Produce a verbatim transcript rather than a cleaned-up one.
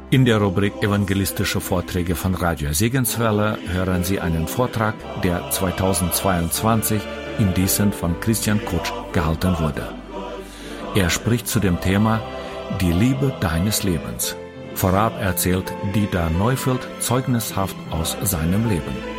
In der Rubrik Evangelistische Vorträge von Radio Segenswelle hören Sie einen Vortrag, der zweitausendzweiundzwanzig in Diesen von Christian Kutsch gehalten wurde. Er spricht zu dem Thema Die Liebe deines Lebens. Vorab erzählt Dieter Neufeld zeugnishaft aus seinem Leben.